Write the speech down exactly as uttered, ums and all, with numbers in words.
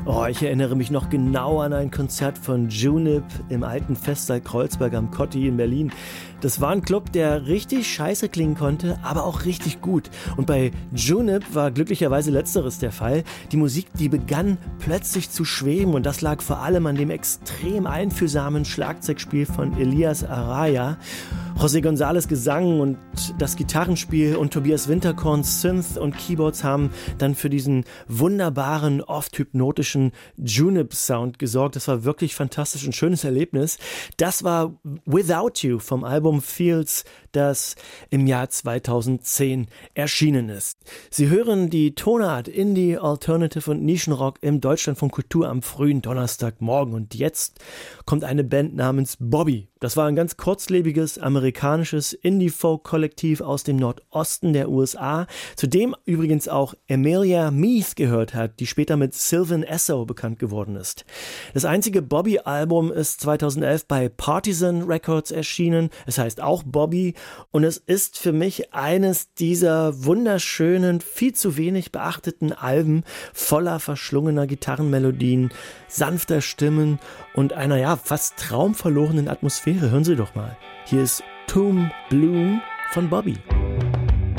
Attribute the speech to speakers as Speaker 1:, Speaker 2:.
Speaker 1: Oh, ich erinnere mich noch genau an ein Konzert von Junip im alten Festsaal Kreuzberg am Kotti in Berlin. Das war ein Club, der richtig scheiße klingen konnte, aber auch richtig gut. Und bei Junip war glücklicherweise letzteres der Fall. Die Musik, die begann plötzlich zu schweben und das lag vor allem an dem extrem einfühlsamen Schlagzeugspiel von Elias Araya. José González Gesang und das Gitarrenspiel und Tobias Winterkorns Synth und Keyboards haben dann für diesen wunderbaren, oft hypnotischen Junip-Sound gesorgt. Das war wirklich fantastisch, ein schönes Erlebnis. Das war Without You vom Album Fields, das im Jahr zweitausendzehn erschienen ist. Sie hören die Tonart Indie, Alternative und Nischenrock im Deutschlandfunk Kultur am frühen Donnerstagmorgen. Und jetzt kommt eine Band namens Bobby. Das war ein ganz kurzlebiges amerikanisches Indie-Folk-Kollektiv aus dem Nordosten der U S A, zu dem übrigens auch Amelia Meath gehört hat, die später mit Sylvan Esso bekannt geworden ist. Das einzige Bobby-Album ist zweitausendelf bei Partisan Records erschienen. Es heißt auch Bobby und es ist für mich eines dieser wunderschönen, viel zu wenig beachteten Alben voller verschlungener Gitarrenmelodien, sanfter Stimmen und einer ja fast traumverlorenen Atmosphäre. Hören Sie doch mal. Hier ist Tomb Bloom von Bobby.